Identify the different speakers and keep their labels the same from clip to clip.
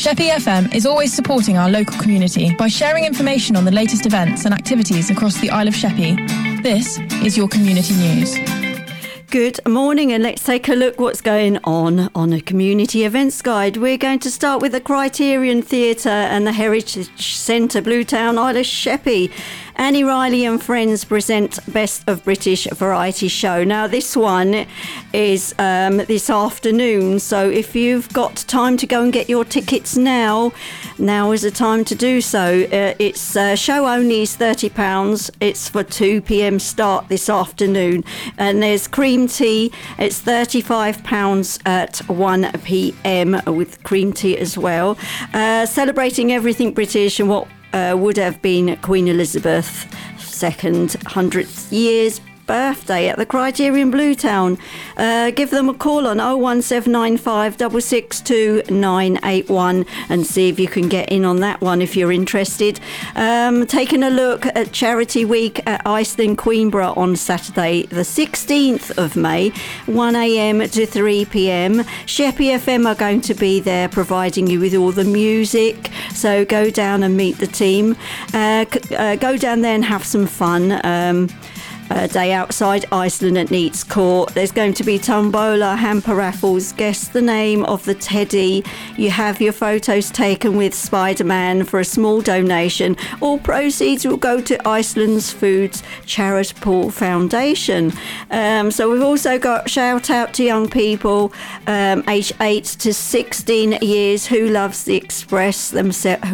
Speaker 1: Sheppey FM is always supporting our local community by sharing information on the latest events and activities across the Isle of Sheppey. This is your community news.
Speaker 2: Good morning, and let's take a look what's going on a community events guide. We're going to start with the Criterion Theatre and the Heritage Centre, Bluetown, Isle of Sheppey. Annie Riley and Friends present Best of British Variety Show. Now, this one is this afternoon, so if you've got time to go and get your tickets now is the time to do so. It's show only is £30. It's for 2 p.m. start this afternoon, and there's cream tea. It's £35 at 1 p.m. with cream tea as well. Celebrating everything British and what would have been Queen Elizabeth II's 100th year's birthday at the Criterion Bluetown. Give them a call on 01795 662 981 and see if you can get in on that one if you're interested. Taking a look at Charity Week at Iceland Queenborough on Saturday the 16th of May, 1am to 3pm. Sheppey FM are going to be there providing you with all the music, so go down and meet the team. Go down there and have some fun. Day outside Iceland at Neats Court. There's going to be tombola, hamper raffles, guess the name of the teddy. You have your photos taken with Spider-Man for a small donation. All proceeds will go to Iceland's Foods Charitable Foundation. So we've also got shout out to young people aged 8 to 16 years who loves to express themselves.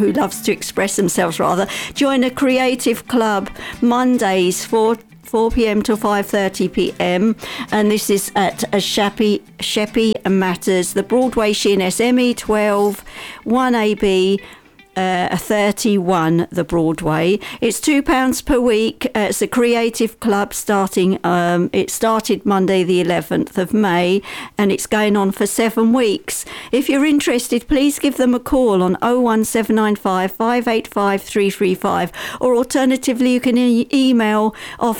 Speaker 2: Join a creative club Mondays 4 p.m. till 5:30 p.m. and this is at Sheppey Matters, the Broadway Shin SME 12 1AB 31 the Broadway. It's £2 per week. It's a creative club starting it started Monday the 11th of May and it's going on for 7 weeks. If you're interested, please give them a call on 01795 585 335 or alternatively you can email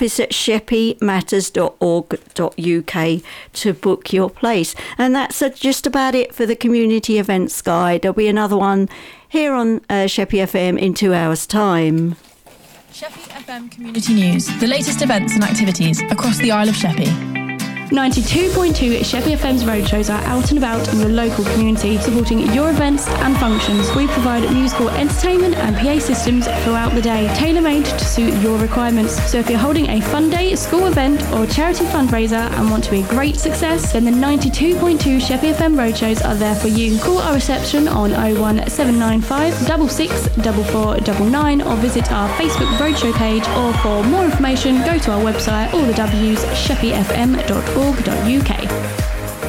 Speaker 2: office@sheppeymatters.org.uk to book your place. And that's just about it for the community events guide. There'll be another one here on Sheppey FM in 2 hours' time.
Speaker 1: Sheppey FM Community News, the latest events and activities across the Isle of Sheppey.
Speaker 3: 92.2 Sheppey FM's roadshows are out and about in your local community, supporting your events and functions. We provide musical entertainment and PA systems throughout the day, tailor-made to suit your requirements. So if you're holding a fun day, school event or charity fundraiser and want to be a great success, then the 92.2 Sheppey FM roadshows are there for you. Call our reception on 01795 664499 or visit our Facebook roadshow page, or for more information go to our website, all the W's, sheppeyfm.org.uk.